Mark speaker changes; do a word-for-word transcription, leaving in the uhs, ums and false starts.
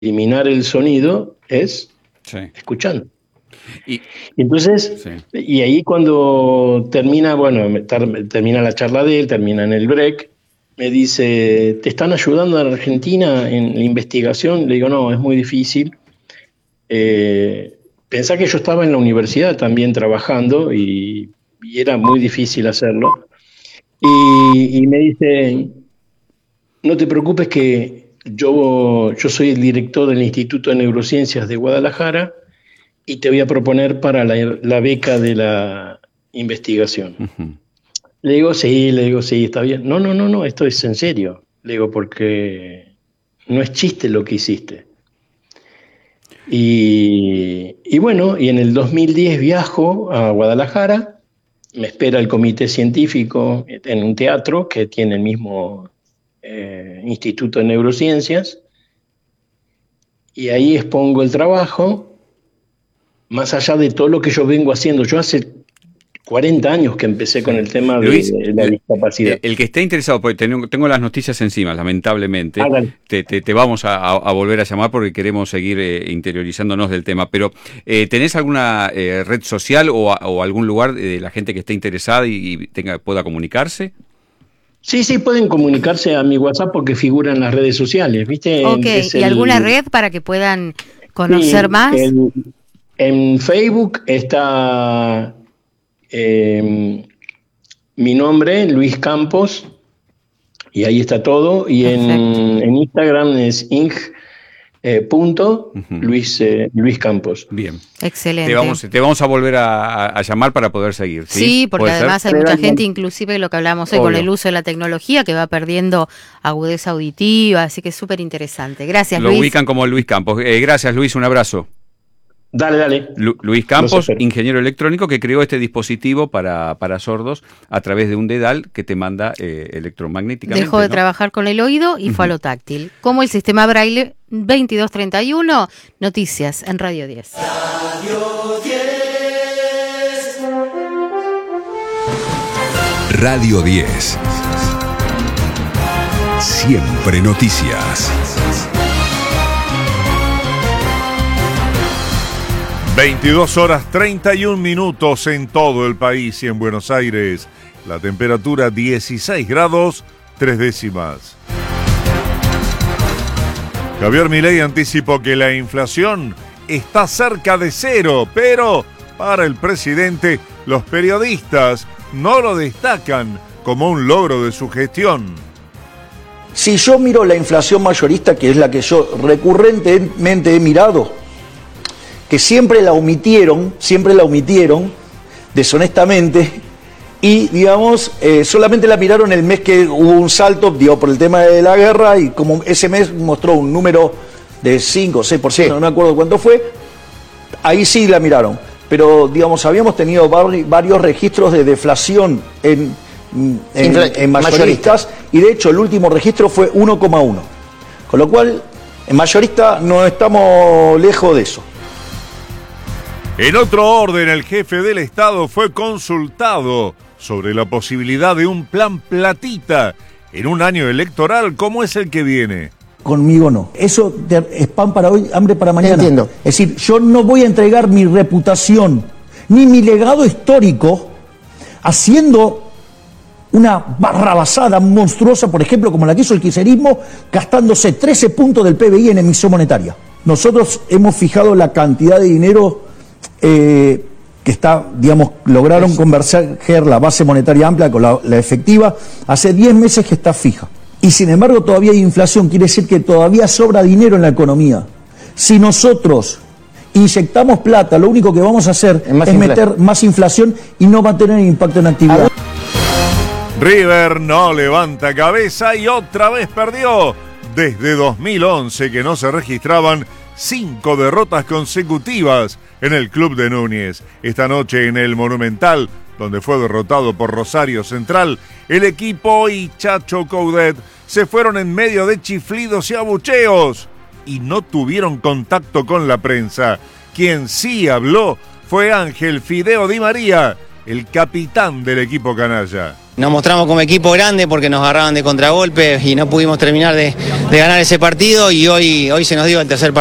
Speaker 1: eliminar el sonido es sí. escuchando. Y entonces, sí. y ahí cuando termina, bueno, ter, termina la charla de él, termina en el break, me dice, ¿te están ayudando en Argentina en la investigación? Le digo, no, es muy difícil. Eh, pensá que yo estaba en la universidad también trabajando y, y era muy difícil hacerlo. Y, y me dice, no te preocupes que yo, yo soy el director del Instituto de Neurociencias de Guadalajara y te voy a proponer para la, la beca de la investigación. Uh-huh. Le digo, sí, le digo, sí, está bien. No, no, no, no, esto es en serio. Le digo, porque no es chiste lo que hiciste. Y, y bueno, y en el dos mil diez viajo a Guadalajara, me espera el comité científico en un teatro que tiene el mismo eh, Instituto de Neurociencias, y ahí expongo el trabajo, más allá de todo lo que yo vengo haciendo. Yo hace cuarenta años que empecé sí. con el tema de,
Speaker 2: Luis,
Speaker 1: de la discapacidad.
Speaker 2: El, el que esté interesado, porque tengo, tengo las noticias encima, lamentablemente, ah, te, te, te vamos a, a volver a llamar porque queremos seguir eh, interiorizándonos del tema, pero eh, ¿tenés alguna eh, red social o, o algún lugar de la gente que esté interesada y, y tenga, pueda comunicarse?
Speaker 1: Sí, sí, pueden comunicarse a mi WhatsApp porque figura en las redes sociales, ¿viste?
Speaker 3: Ok, es ¿y el, alguna red para que puedan conocer sí, más?
Speaker 1: El, en Facebook está eh, mi nombre, Luis Campos, y ahí está todo, y en, en Instagram es ing eh, punto uh-huh. Luis, eh, Luis Campos.
Speaker 2: Bien.
Speaker 3: Excelente.
Speaker 2: Te vamos, te vamos a volver a, a llamar para poder seguir. Sí,
Speaker 3: sí porque además ser? hay mucha gente, inclusive lo que hablamos hoy Obvio. con el uso de la tecnología, que va perdiendo agudeza auditiva, así que es súper interesante. Gracias,
Speaker 2: lo
Speaker 3: Luis.
Speaker 2: Lo ubican como Luis Campos. Eh, gracias, Luis, un abrazo.
Speaker 1: Dale, dale.
Speaker 2: Lu- Luis Campos, ingeniero electrónico, que creó este dispositivo para, para sordos a través de un dedal que te manda eh, electromagnéticamente.
Speaker 3: Dejó de
Speaker 2: ¿no?
Speaker 3: trabajar con el oído y uh-huh. fue a lo táctil. Como el sistema Braille veintidós treinta y uno, noticias en Radio diez. Radio
Speaker 4: diez. Radio diez. Siempre noticias.
Speaker 5: veintidós horas treinta y un minutos en todo el país y en Buenos Aires. La temperatura dieciséis grados, tres décimas. Javier Milei anticipó que la inflación está cerca de cero, pero para el presidente, los periodistas no lo destacan como un logro de su gestión.
Speaker 6: Si yo miro la inflación mayorista, que es la que yo recurrentemente he mirado, que siempre la omitieron, siempre la omitieron, deshonestamente, y, digamos, eh, solamente la miraron el mes que hubo un salto, digo, por el tema de la guerra, y como ese mes mostró un número de cinco o seis por ciento, no me acuerdo cuánto fue, ahí sí la miraron. Pero, digamos, habíamos tenido varios registros de deflación en, en, en mayoristas, y de hecho el último registro fue uno coma uno. Con lo cual, en mayorista no estamos lejos de eso.
Speaker 5: En otro orden, el jefe del Estado fue consultado sobre la posibilidad de un plan platita en un año electoral como es el que viene.
Speaker 6: Conmigo no. Eso es pan para hoy, hambre para mañana.
Speaker 7: Entiendo.
Speaker 6: Es decir, yo no voy a entregar mi reputación ni mi legado histórico haciendo una barrabasada monstruosa, por ejemplo, como la que hizo el kirchnerismo, gastándose trece puntos del P B I en emisión monetaria. Nosotros hemos fijado la cantidad de dinero eh, que está, digamos, lograron converger la base monetaria amplia con la, la efectiva, hace diez meses que está fija. Y sin embargo todavía hay inflación, quiere decir que todavía sobra dinero en la economía. Si nosotros inyectamos plata, lo único que vamos a hacer es, es meter más inflación y no va a tener impacto en actividad.
Speaker 5: River no levanta cabeza y otra vez perdió. Desde dos mil once que no se registraban cinco derrotas consecutivas en el club de Núñez. Esta noche en el Monumental, donde fue derrotado por Rosario Central, el equipo y Chacho Coudet se fueron en medio de chiflidos y abucheos y no tuvieron contacto con la prensa. Quien sí habló fue Ángel Fideo Di María, el capitán del equipo canalla.
Speaker 7: nos mostramos como equipo grande porque nos agarraban de contragolpe y no pudimos terminar de, de ganar ese partido, y hoy, hoy se nos dio el tercer partido.